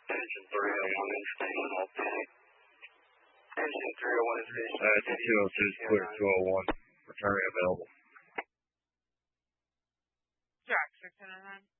Engine 301 entertainment authentic. Engine 301 is finished. 202 is clear, 201. Returning available. Jack 609.